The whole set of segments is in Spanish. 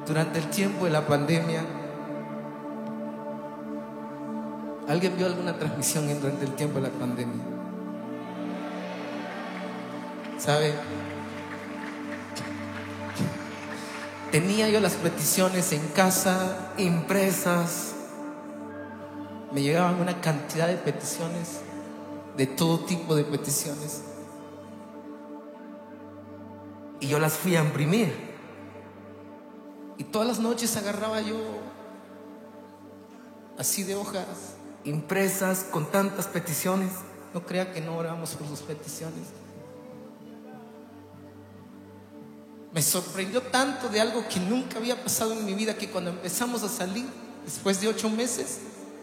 Durante el tiempo de la pandemia, ¿alguien vio alguna transmisión durante el tiempo de la pandemia? ¿Sabe? Tenía yo las peticiones en casa, impresas. Me llegaban una cantidad de peticiones, de todo tipo de peticiones. Y yo las fui a imprimir. Y todas las noches agarraba yo así de hojas impresas con tantas peticiones. No crea que no oramos por sus peticiones. Me sorprendió tanto de algo que nunca había pasado en mi vida, que cuando empezamos a salir, después de 8 meses,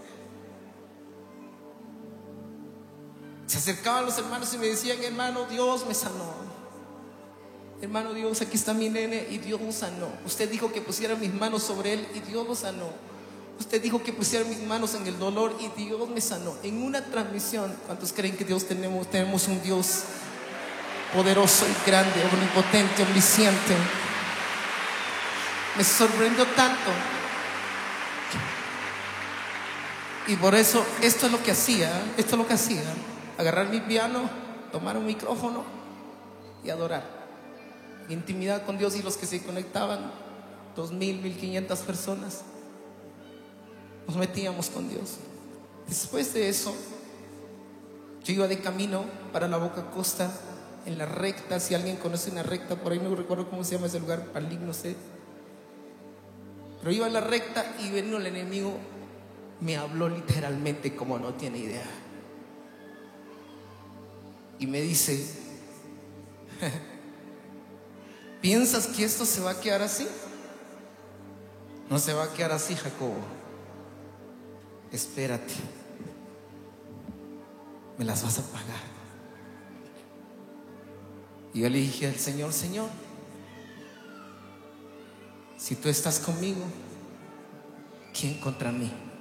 se acercaban los hermanos y me decían: hermano, Dios me sanó. Hermano, Dios, aquí está mi nene y Dios lo sanó. Usted dijo que pusiera mis manos sobre él y Dios lo sanó. Usted dijo que pusiera mis manos en el dolor y Dios me sanó. En una transmisión. ¿Cuántos creen que Dios tenemos? Tenemos un Dios poderoso y grande, omnipotente, omnisciente. Me sorprendió tanto. Y por eso esto es lo que hacía. Agarrar mi piano, tomar un micrófono y adorar. Intimidad con Dios. Y los que se conectaban, 2,000, 1,500 personas, nos metíamos con Dios. Después de eso, yo iba de camino para la Boca Costa, en la recta. Si alguien conoce una recta por ahí, no recuerdo cómo se llama ese lugar, Palín, no sé. Pero iba en la recta y vino el enemigo. Me habló literalmente como no tiene idea. Y me dice: ¿piensas que esto se va a quedar así? No se va a quedar así, Jacobo. Espérate, me las vas a pagar. Y yo le dije al Señor: Señor, si tú estás conmigo, ¿quién contra mí?